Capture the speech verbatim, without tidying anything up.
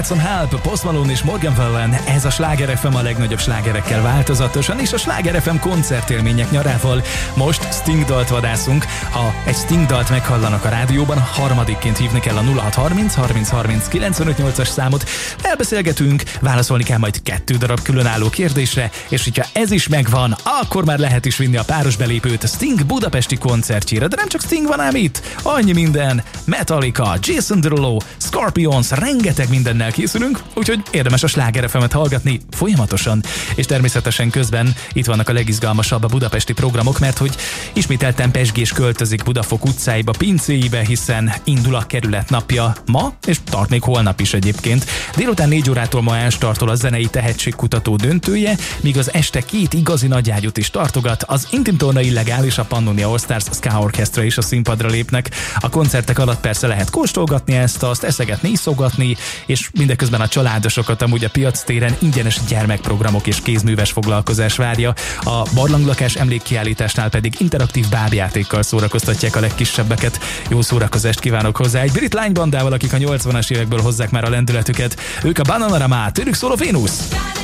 Get Some Help, Post Malone és Morgan Wallen, ez a Sláger ef em a legnagyobb slágerekkel változatosan, és a Sláger ef em koncertélmények nyarával. Most Sting dalt vadászunk. Ha egy Sting dalt meghallanak a rádióban, harmadikként hívni kell a nulla hat harminc harminc harminc kilencvenöt nyolcas számot. Elbeszélgetünk, válaszolni kell majd kettő darab különálló kérdésre, és hogyha ez is megvan, akkor már lehet is vinni a páros belépőt Sting budapesti koncertjére. De nem csak Sting van ám itt, annyi minden. Metallica, Jason Derulo, Scorpions, rengeteg mindennel készülünk, úgyhogy érdemes a Sláger ef emet hallgatni folyamatosan. És természetesen közben itt vannak a legizgalmasabb a budapesti programok, mert hogy ismételten pezsgés költözik Budafok utcáiba, pincéibe, hiszen indul a kerület napja ma, és tart még holnap is egyébként. Délután négy órától ma elstartol a zenei tehetségkutató döntője, míg az este két igazi nagyágyút is tartogat. Az Intim Torna Illegális, a Pannonia All Stars Ska Orchestra is a színpadra lépnek. A koncertek alatt persze lehet kóstolgatni ezt, azt eszegetni, iszogatni, és mindeközben a családosokat amúgy a piactéren ingyenes gyermekprogramok és kézműves foglalkozás várja. A barlanglakás emlékkiállításnál pedig interaktív bábjátékkal szórakoztatják a legkisebbeket. Jó szórakozást kívánok hozzá egy brit lánybandával, akik a nyolcvanas évekből hozzák már a lendületüket. Ők a Bananarama, tőlük szól a Vénusz.